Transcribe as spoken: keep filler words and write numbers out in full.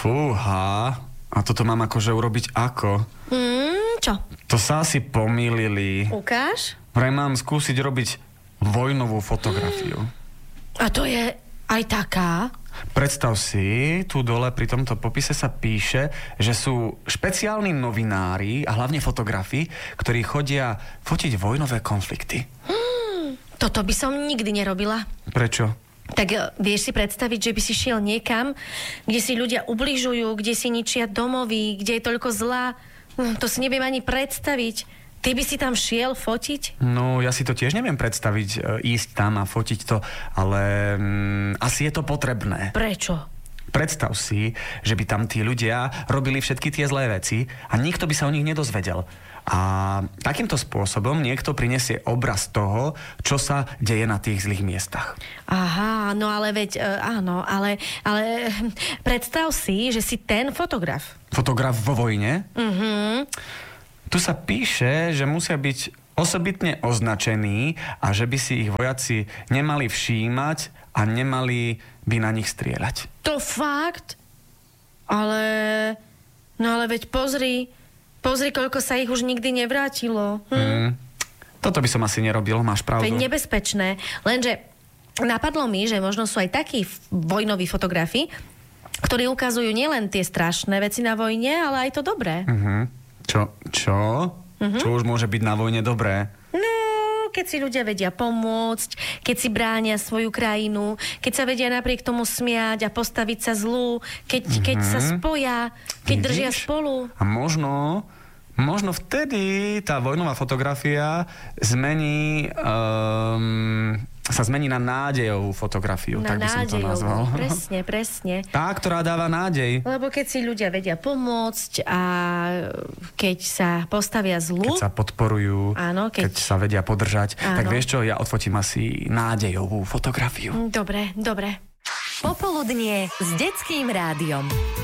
Fúha, a toto mám akože urobiť ako? Mm, čo? To sa asi pomýlili. Ukáž? Vraj mám skúsiť robiť vojnovú fotografiu. A to je aj taká? Predstav si, tu dole pri tomto popise sa píše, že sú špeciálni novinári a hlavne fotografi, ktorí chodia fotiť vojnové konflikty. Hmm, toto by som nikdy nerobila. Prečo? Tak vieš si predstaviť, že by si šiel niekam, kde si ľudia ubližujú, kde si ničia domovy, kde je toľko zla. To si neviem ani predstaviť. Ty by si tam šiel fotiť? No, ja si to tiež neviem predstaviť, e, ísť tam a fotiť to, ale mm, asi je to potrebné. Prečo? Predstav si, že by tam tí ľudia robili všetky tie zlé veci a nikto by sa o nich nedozvedel. A takýmto spôsobom niekto prinesie obraz toho, čo sa deje na tých zlých miestach. Aha, no ale veď, e, áno, ale, ale predstav si, že si ten fotograf. Fotograf vo vojne? Mhm. Tu sa píše, že musia byť osobitne označení a že by si ich vojaci nemali všímať a nemali by na nich strieľať. To fakt? Ale, no ale veď pozri, pozri, koľko sa ich už nikdy nevrátilo. Hm? Mm, toto by som asi nerobil, máš pravdu. To je nebezpečné, lenže napadlo mi, že možno sú aj takí vojnoví fotografi, ktorí ukazujú nielen tie strašné veci na vojne, ale aj to dobré. Mhm. Čo? Čo? Uh-huh. Čo už môže byť na vojne dobré? No, keď si ľudia vedia pomôcť, keď si bránia svoju krajinu, keď sa vedia napriek tomu smiať a postaviť sa zlu, keď, uh-huh. keď sa spoja, keď Vidíš? držia spolu. A možno, možno vtedy tá vojnová fotografia zmení... Um, sa zmení na nádejovú fotografiu, na tak by som to nazval. Presne, presne. Tá, ktorá dáva nádej. Lebo keď si ľudia vedia pomôcť a keď sa postavia zlu... Keď sa podporujú, áno, keď... keď sa vedia podržať, áno. tak vieš čo, ja odfotím asi nádejovú fotografiu. Dobre, dobre. Popoludnie s Detským rádiom.